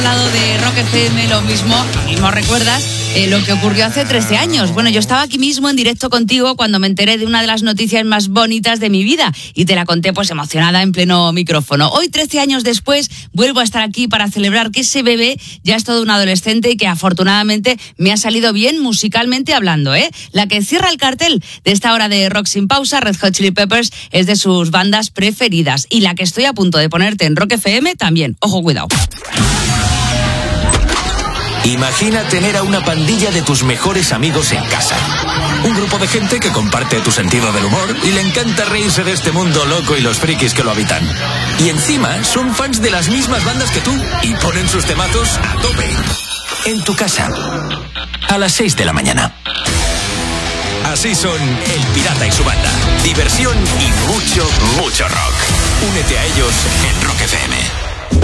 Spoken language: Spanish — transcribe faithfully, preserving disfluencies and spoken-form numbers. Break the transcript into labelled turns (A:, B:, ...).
A: Lado de Rock F M, lo mismo, lo mismo recuerdas eh, lo que ocurrió hace trece años. Bueno, yo estaba aquí mismo en directo contigo cuando me enteré de una de las noticias más bonitas de mi vida y te la conté pues emocionada en pleno micrófono. Hoy, trece años después, vuelvo a estar aquí para celebrar que ese bebé ya es todo un adolescente y que afortunadamente me ha salido bien musicalmente hablando, ¿eh? La que cierra el cartel de esta hora de Rock Sin Pausa, Red Hot Chili Peppers, es de sus bandas preferidas y la que estoy a punto de ponerte en Rock F M también. Ojo, cuidado.
B: Imagina tener a una pandilla de tus mejores amigos en casa. Un grupo de gente que comparte tu sentido del humor y le encanta reírse de este mundo loco y los frikis que lo habitan. Y encima son fans de las mismas bandas que tú y ponen sus temazos a tope. En tu casa, a las seis de la mañana. Así son El Pirata y su banda. Diversión y mucho, mucho rock. Únete a ellos en Rock F M.